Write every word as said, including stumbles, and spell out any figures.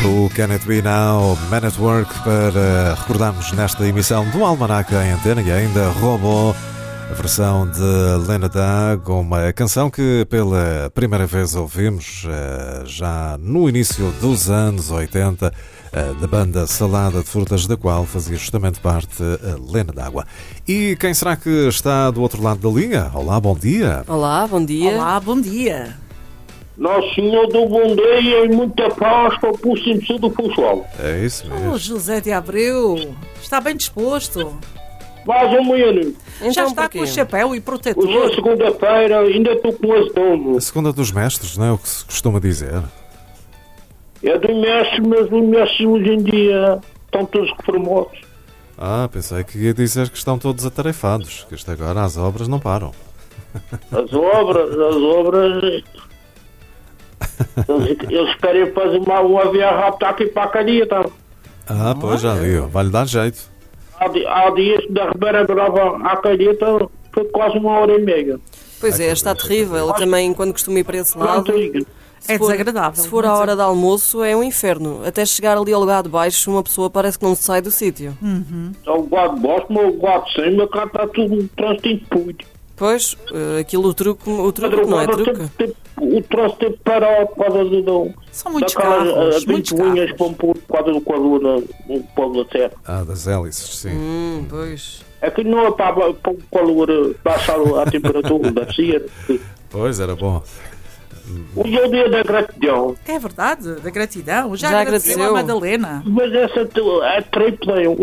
O Can It Be Now, Man at Work, para recordarmos nesta emissão do Almanac em Antena, e ainda Robô, a versão de Lena Dunham, uma canção que pela primeira vez ouvimos já no início dos anos oitenta, da banda Salada de Frutas, da qual fazia justamente parte a Lena D'Água. E quem será que está do outro lado da linha? Olá, bom dia. Olá, bom dia. Olá, bom dia. Nosso Senhor do bom dia e muita paz para o povo do pessoal. É isso mesmo. Oh, José de Abreu, está bem disposto? Mais ou menos. Então, Já está porquê? com o chapéu e protetor? Hoje é segunda-feira, ainda estou com esse domo. A segunda dos mestres, não é o que se costuma dizer? É do mestre, mas os mestres hoje em dia estão todos reformados. Ah, pensei que ia dizer que estão todos atarefados, que isto agora as obras não param. As obras, as obras... Eles, eles querem fazer uma, uma via rápida aqui para a caneta. Ah, pois já viu, vai-lhe dar jeito. Há, di- há dias da Ribeira Brava à caneta foi quase uma hora e meia. Pois é, está terrível. Eu também, quando costumo ir para esse lado, Pronto, se É for- desagradável. Se for a hora de almoço, é um inferno. Até chegar ali ao lugar de baixo, uma pessoa parece que não sai do sítio. o guarda de baixo, mas o guarda de cima, cá está tudo um trânsito de puto. Pois, eh, aquilo, o truque, o truque não é truque. O troço teve que parar por causa do... do São muitos daquelas, carros, as muitos ventoinhas carros. vão por causa do quadro no povo da terra. Ah, das hélices, sim. Hum, pois. Aqui não é para, para o calor baixar a temperatura da cia. Pois, era bom. Hoje é o dia da gratidão. É verdade, da gratidão. Já, Já agradeceu agradeceu? a Madalena. Mas essa é tripla,